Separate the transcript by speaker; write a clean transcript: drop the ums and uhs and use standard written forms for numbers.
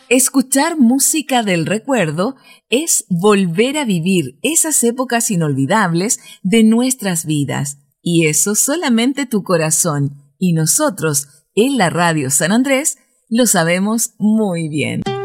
Speaker 1: Escuchar música del recuerdo es volver a vivir esas épocas inolvidables de nuestras vidas. Y eso solamente tu corazón y nosotros, en la Radio San Andrés, lo sabemos muy bien.